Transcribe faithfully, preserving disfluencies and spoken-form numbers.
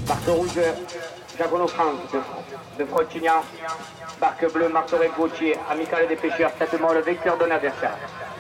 Barque rouge, Jagono Franck de, de Frontignan. Barque bleue, Martorek Gauthier, Amical des pêcheurs, traitement le vecteur d'un adversaire.